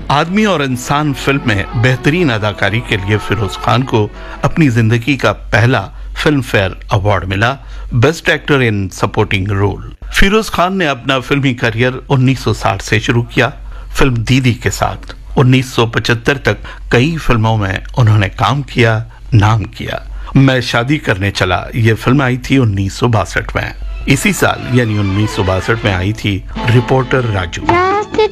आदमी और इंसान फिल्म में बेहतरीन अदाकारी के लिए फिरोज खान को अपनी जिंदगी का पहला फिल्म फेयर अवार्ड मिला, best actor in supporting role. Firoz Khan ने अपना फिल्मी करियर 1960 से शुरू किया। फिल्म दीदी के साथ 1975 तक कई फिल्मों में उन्होंने काम किया, नाम किया। मैं शादी करने चला ये फिल्म आई थी 1962 में। इसी साल यानी 1962 में आई थी रिपोर्टर राजू।